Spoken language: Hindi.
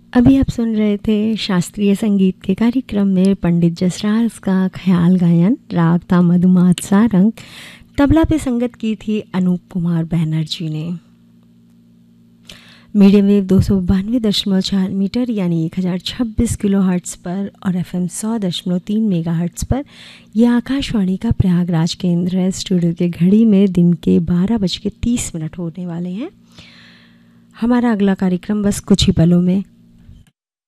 अभी आप सुन रहे थे शास्त्रीय संगीत के कार्यक्रम में पंडित जसराज का ख्याल गायन। राग था मधुमात सारंग। तबला पे संगत की थी अनूप कुमार बैनर्जी ने। मीडियम वेव 292.4 मीटर यानी 1026 किलोहर्ट्ज़ पर और FM 100.3 मेगाहर्ट्ज़ पर यह आकाशवाणी का प्रयागराज केंद्र है। स्टूडियो के घड़ी में दिन के 12:30 होने वाले हैं। हमारा अगला कार्यक्रम बस कुछ ही पलों में